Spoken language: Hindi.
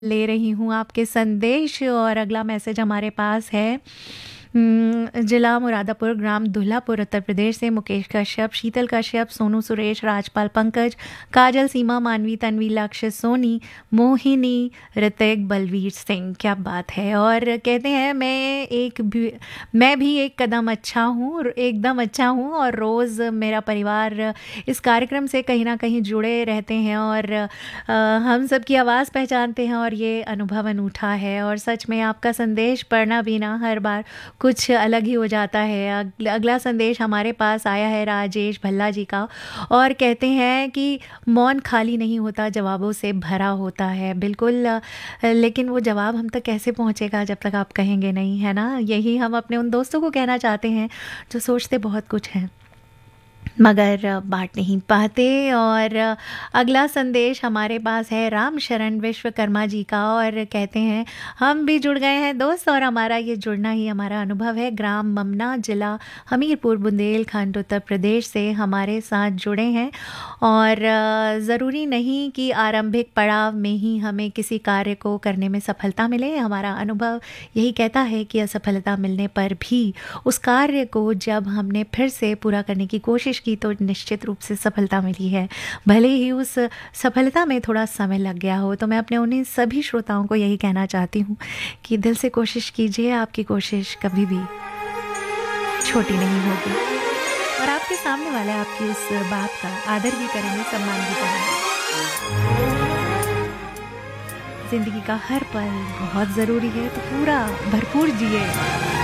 ले रही हूँ आपके संदेश और अगला मैसेज हमारे पास है जिला मुरादापुर, ग्राम दुल्हापुर, उत्तर प्रदेश से मुकेश कश्यप, शीतल कश्यप, सोनू सुरेश, राजपाल पंकज, काजल, सीमा, मानवी, तन्वी, लक्ष्य, सोनी, मोहिनी, ऋतिक, बलवीर सिंह। क्या बात है। और कहते हैं मैं भी एक कदम अच्छा हूँ, एकदम अच्छा हूँ और रोज़ मेरा परिवार इस कार्यक्रम से कहीं ना कहीं जुड़े रहते हैं और हम सबकी आवाज़ पहचानते हैं और ये अनुभव अनूठा है। और सच में आपका संदेश पढ़ना भी ना हर बार कुछ अलग ही हो जाता है। अगला संदेश हमारे पास आया है राजेश भल्ला जी का और कहते हैं कि मौन खाली नहीं होता, जवाबों से भरा होता है। बिल्कुल, लेकिन वो जवाब हम तक कैसे पहुंचेगा जब तक आप कहेंगे नहीं, है ना। यही हम अपने उन दोस्तों को कहना चाहते हैं जो सोचते बहुत कुछ हैं मगर बांट नहीं पाते। और अगला संदेश हमारे पास है राम शरण विश्वकर्मा जी का और कहते हैं हम भी जुड़ गए हैं दोस्त और हमारा ये जुड़ना ही हमारा अनुभव है। ग्राम ममना, जिला हमीरपुर, बुंदेलखंड, उत्तर प्रदेश से हमारे साथ जुड़े हैं। और ज़रूरी नहीं कि आरंभिक पड़ाव में ही हमें किसी कार्य को करने में सफलता मिले। हमारा अनुभव यही कहता है कि असफलता मिलने पर भी उस कार्य को जब हमने फिर से पूरा करने की कोशिश की तो निश्चित रूप से सफलता मिली है, भले ही उस सफलता में थोड़ा समय लग गया हो। तो मैं अपने उन्हीं सभी श्रोताओं को यही कहना चाहती हूँ कि दिल से कोशिश कीजिए, आपकी कोशिश कभी भी छोटी नहीं होगी और आपके सामने वाले आपकी उस बात का आदर भी करेंगे, सम्मान भी करेंगे। जिंदगी का हर पल बहुत ज़रूरी है तो पूरा भरपूर जिए।